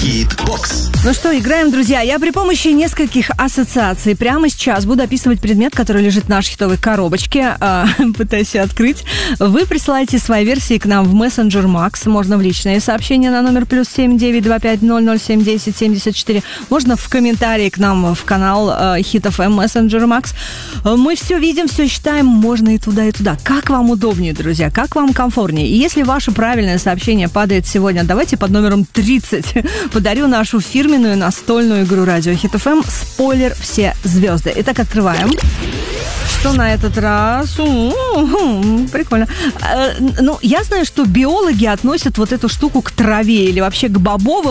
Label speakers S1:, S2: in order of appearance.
S1: Хит-бокс.
S2: Ну что, играем, друзья. Я при помощи нескольких ассоциаций прямо сейчас буду описывать предмет, который лежит в нашей хитовой коробочке. Пытаюсь ее открыть. Вы присылаете свои версии к нам в Messenger Max. Можно в личные сообщения на номер +7 925 007 10 74. Можно в комментарии к нам в канал Hit FM Messenger Max. Мы все видим, все считаем. Можно и туда, и туда. Как вам удобнее, друзья? Как вам комфортнее? И если ваше правильное сообщение падает сегодня, давайте под номером 30 подарю нашу фирменную настольную игру радио Hit FM «Спойлер. Все звезды». Итак, открываем. Что на этот раз? Прикольно. Ну, я знаю, что биологи относят вот эту штуку к траве или вообще к бобовым.